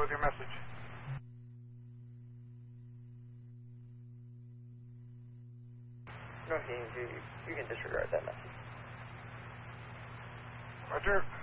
with your message. No, you can disregard that message. Roger.